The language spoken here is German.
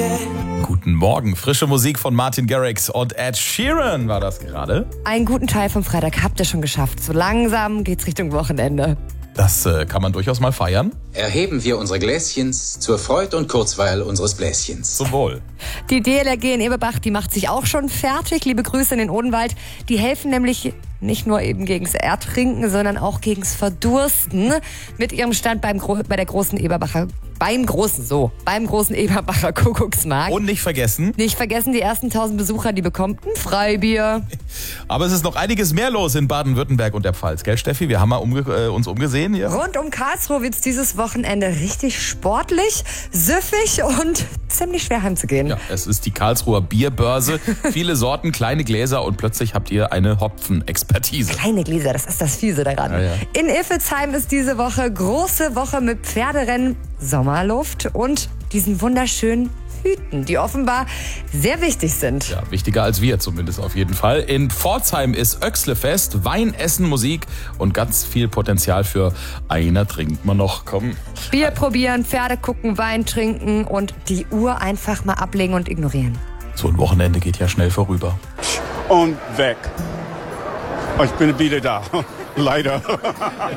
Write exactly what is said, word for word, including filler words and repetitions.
Guten Morgen, frische Musik von Martin Garrix und Ed Sheeran war das gerade. Einen guten Teil vom Freitag habt ihr schon geschafft. So langsam geht's Richtung Wochenende. Das äh, kann man durchaus mal feiern. Erheben wir unsere Gläschens zur Freud und Kurzweil unseres Bläschens. Zum Wohl. Die D L R G in Eberbach, die macht sich auch schon fertig. Liebe Grüße in den Odenwald. Die helfen nämlich nicht nur eben gegens Ertrinken, sondern auch gegens Verdursten mit ihrem Stand beim Gro- bei der großen Eberbacher, beim großen, so, beim großen Eberbacher Kuckucksmarkt. Und nicht vergessen. Nicht vergessen, die ersten tausend Besucher, die bekommen ein Freibier. Aber es ist noch einiges mehr los in Baden-Württemberg und der Pfalz, gell Steffi? Wir haben mal umge- äh, uns umgesehen hier. Rund um Karlsruhe wird's dieses Wochenende richtig sportlich, süffig und ziemlich schwer heimzugehen. Ja, es ist die Karlsruher Bierbörse. Viele Sorten, kleine Gläser und plötzlich habt ihr eine Hopfenexpertise. Kleine Gläser, das ist das Fiese daran. Ja, ja. In Iffelsheim ist diese Woche große Woche mit Pferderennen, Sommerluft und diesen wunderschönen Hüten, die offenbar sehr wichtig sind. Ja, wichtiger als wir zumindest auf jeden Fall. In Pforzheim ist Öxlefest, Wein, Essen, Musik und ganz viel Potenzial für einer trinkt man noch. Komm. Bier probieren, Pferde gucken, Wein trinken und die Uhr einfach mal ablegen und ignorieren. So ein Wochenende geht ja schnell vorüber. Und weg. Ich bin wieder da. Leider.